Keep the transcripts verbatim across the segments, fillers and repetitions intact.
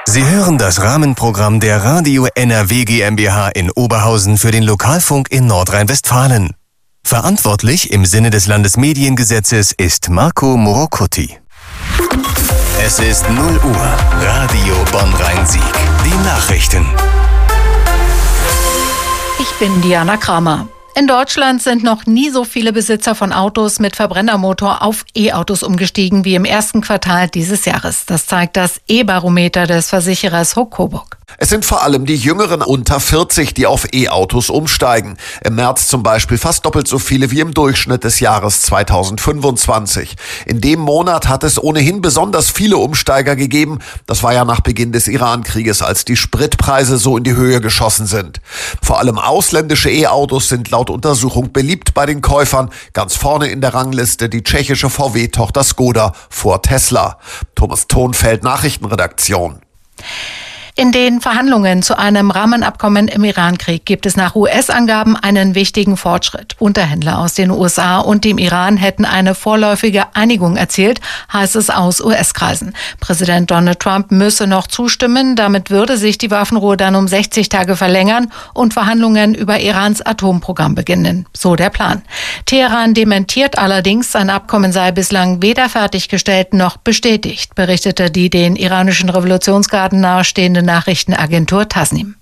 Sie hören das Rahmenprogramm der Radio N R W GmbH in Oberhausen für den Lokalfunk in Nordrhein-Westfalen. Verantwortlich im Sinne des Landesmediengesetzes ist Marco Morocuti. Es ist null Uhr. Radio Bonn-Rhein-Sieg. Die Nachrichten. Ich bin Diana Kramer. In Deutschland sind noch nie so viele Besitzer von Autos mit Verbrennermotor auf E-Autos umgestiegen wie im ersten Quartal dieses Jahres. Das zeigt das E-Barometer des Versicherers Huck Coburg. Es sind vor allem die Jüngeren unter vierzig, die auf E-Autos umsteigen. Im März zum Beispiel fast doppelt so viele wie im Durchschnitt des Jahres zweitausendfünfundzwanzig. In dem Monat hat es ohnehin besonders viele Umsteiger gegeben. Das war ja nach Beginn des Iran-Krieges, als die Spritpreise so in die Höhe geschossen sind. Vor allem ausländische E-Autos sind laut Untersuchung beliebt bei den Käufern. Ganz vorne in der Rangliste die tschechische V W-Tochter Skoda vor Tesla. Thomas Thonfeld, Nachrichtenredaktion. In den Verhandlungen zu einem Rahmenabkommen im Iran-Krieg gibt es nach U S-Angaben einen wichtigen Fortschritt. Unterhändler aus den U S A und dem Iran hätten eine vorläufige Einigung erzielt, heißt es aus U S-Kreisen. Präsident Donald Trump müsse noch zustimmen, damit würde sich die Waffenruhe dann um sechzig Tage verlängern und Verhandlungen über Irans Atomprogramm beginnen. So der Plan. Teheran dementiert allerdings, sein Abkommen sei bislang weder fertiggestellt noch bestätigt, berichtete die den iranischen Revolutionsgarden nahestehende Nachrichtenagentur Tasnim.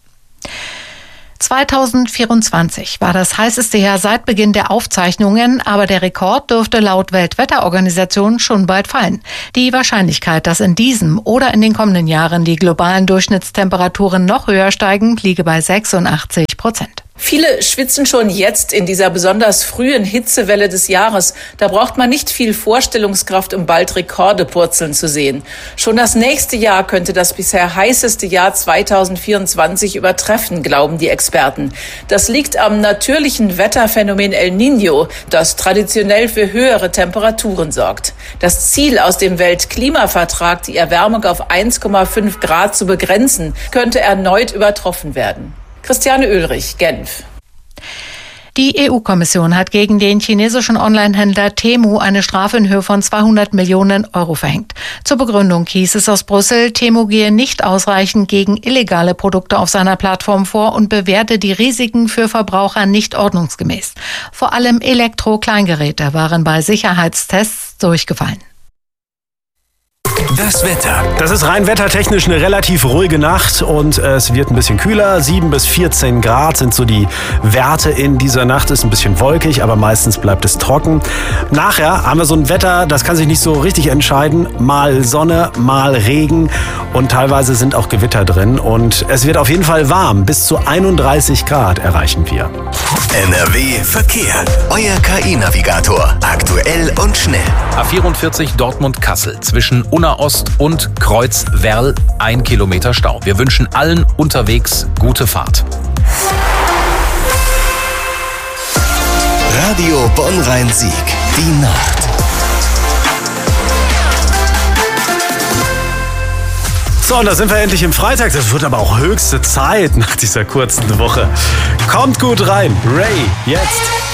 zweitausendvierundzwanzig war das heißeste Jahr seit Beginn der Aufzeichnungen, aber der Rekord dürfte laut Weltwetterorganisation schon bald fallen. Die Wahrscheinlichkeit, dass in diesem oder in den kommenden Jahren die globalen Durchschnittstemperaturen noch höher steigen, liege bei sechsundachtzig Prozent. Viele schwitzen schon jetzt in dieser besonders frühen Hitzewelle des Jahres. Da braucht man nicht viel Vorstellungskraft, um bald Rekorde purzeln zu sehen. Schon das nächste Jahr könnte das bisher heißeste Jahr zweitausendvierundzwanzig übertreffen, glauben die Experten. Das liegt am natürlichen Wetterphänomen El Niño, das traditionell für höhere Temperaturen sorgt. Das Ziel aus dem Weltklimavertrag, die Erwärmung auf eins Komma fünf Grad zu begrenzen, könnte erneut übertroffen werden. Christiane Oehlrich, Genf. Die E U-Kommission hat gegen den chinesischen Onlinehändler Temu eine Strafe in Höhe von zweihundert Millionen Euro verhängt. Zur Begründung hieß es aus Brüssel, Temu gehe nicht ausreichend gegen illegale Produkte auf seiner Plattform vor und bewerte die Risiken für Verbraucher nicht ordnungsgemäß. Vor allem Elektro-Kleingeräte waren bei Sicherheitstests durchgefallen. Das Wetter. Das ist rein wettertechnisch eine relativ ruhige Nacht und es wird ein bisschen kühler. sieben bis vierzehn Grad sind so die Werte in dieser Nacht. Ist ein bisschen wolkig, aber meistens bleibt es trocken. Nachher haben wir so ein Wetter, das kann sich nicht so richtig entscheiden. Mal Sonne, mal Regen und teilweise sind auch Gewitter drin. Und es wird auf jeden Fall warm. Bis zu einunddreißig Grad erreichen wir. N R W Verkehr. Euer K I-Navigator. Aktuell und schnell. A vierundvierzig Dortmund-Kassel zwischen Unna Ost und Kreuz Werl, ein Kilometer Stau. Wir wünschen allen unterwegs gute Fahrt. Radio Bonn-Rhein-Sieg. Die Nacht. So, und da sind wir endlich im Freitag. Das wird aber auch höchste Zeit nach dieser kurzen Woche. Kommt gut rein. Ray, jetzt.